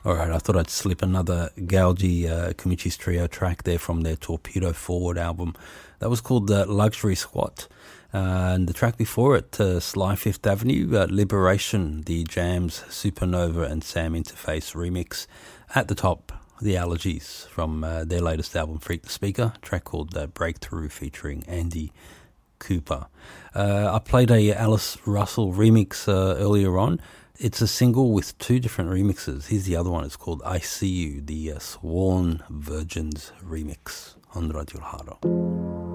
All right, I thought I'd slip another Gauji Comicis Trio track there from their Torpedo Forward album. That was called Luxury Squat. And the track before it, Sly Fifth Avenue, Liberation, the Jams, Supernova and Sam Interface remix. At the top, The Allergies from their latest album, Freak the Speaker, a track called Breakthrough featuring Andy Cooper. I played a Alice Russell remix earlier on. It's a single with two different remixes. Here's the other one. It's called I See You, the Sworn Virgins remix on Radio Haro.